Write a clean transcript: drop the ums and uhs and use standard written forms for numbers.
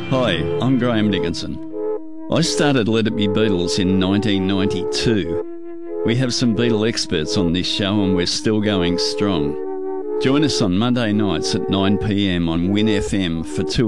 Hi, I'm Graham Dickinson. I started Let It Be Beatles in 1992. We have some Beatle experts on this show and we're still going strong. Join us on Monday nights at 9 p.m. on Win FM for 2